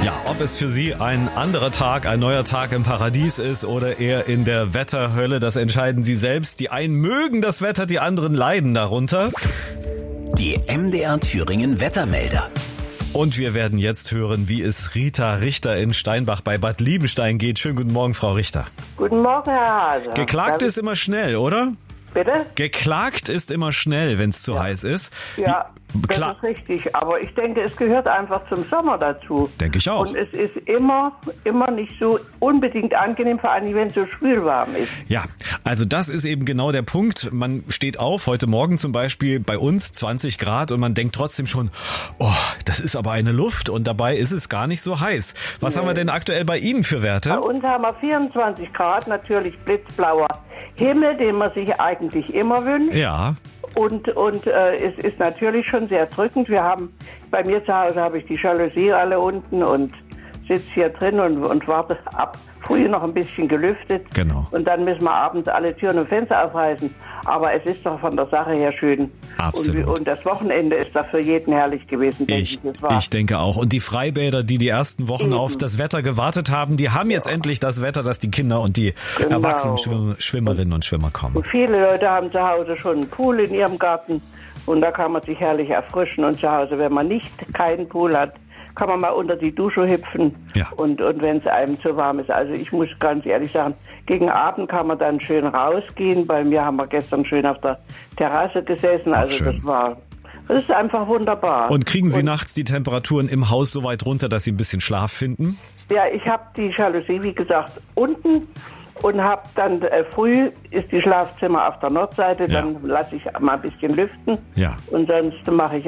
Ja, ob es für Sie ein anderer Tag, ein neuer Tag im Paradies ist oder eher in der Wetterhölle, das entscheiden Sie selbst. Die einen mögen das Wetter, die anderen leiden darunter. Die MDR Thüringen Wettermelder. Und wir werden jetzt hören, wie es Rita Richter in Steinbach bei Bad Liebenstein geht. Schönen guten Morgen, Frau Richter. Guten Morgen, Herr Hase. Geklagt ist immer schnell, oder? Bitte? Geklagt ist immer schnell, wenn es zu heiß ist. Ja, das ist richtig. Aber ich denke, es gehört einfach zum Sommer dazu. Denke ich auch. Und es ist immer nicht so unbedingt angenehm, vor allem wenn es so schwül warm ist. Ja, also das ist eben genau der Punkt. Man steht auf, heute Morgen zum Beispiel bei uns 20 Grad und man denkt trotzdem schon, oh, das ist aber eine Luft und dabei ist es gar nicht so heiß. Was haben wir denn aktuell bei Ihnen für Werte? Bei uns haben wir 24 Grad, natürlich blitzblauer Himmel, den man sich eigentlich immer wünscht. Ja. Und es ist natürlich schon sehr drückend. Bei mir zu Hause habe ich die Jalousie alle unten und sitze hier drin und warte ab. Früh noch ein bisschen gelüftet. Genau. Und dann müssen wir abends alle Türen und Fenster aufreißen. Aber es ist doch von der Sache her schön. Absolut. Und das Wochenende ist doch für jeden herrlich gewesen, denke ich. Ich denke auch. Und die Freibäder, die ersten Wochen auf das Wetter gewartet haben, die haben jetzt endlich das Wetter, dass die Kinder und die erwachsenen Schwimmerinnen und Schwimmer kommen. Und viele Leute haben zu Hause schon einen Pool in ihrem Garten. Und da kann man sich herrlich erfrischen. Und zu Hause, wenn man keinen Pool hat, kann man mal unter die Dusche hüpfen. Ja. Und wenn es einem zu warm ist. Also ich muss ganz ehrlich sagen, gegen Abend kann man dann schön rausgehen. Bei mir haben wir gestern schön auf der Terrasse gesessen. Ach, also schön. Das ist einfach wunderbar. Und kriegen Sie nachts die Temperaturen im Haus so weit runter, dass Sie ein bisschen Schlaf finden? Ja, ich habe die Jalousie, wie gesagt, unten und habe dann früh ist die Schlafzimmer auf der Nordseite. Ja. Dann lasse ich mal ein bisschen lüften. Ja. Und sonst mache ich